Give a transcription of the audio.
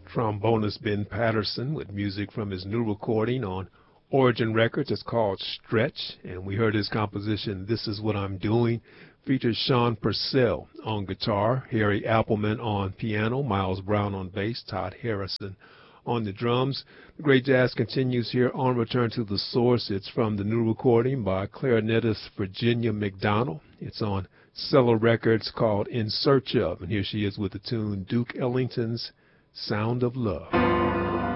Trombonist Ben Patterson with music from his new recording on Origin Records. It's called Stretch, and we heard his composition This Is What I'm Doing. Features Sean Purcell on guitar, Harry Appleman on piano, Miles Brown on bass, Todd Harrison on the drums. The great jazz continues here on Return to the Source. It's from the new recording by clarinetist Virginia McDonald. It's on Cellar Records called In Search Of, and here she is with the tune Duke Ellington's Sound of Love.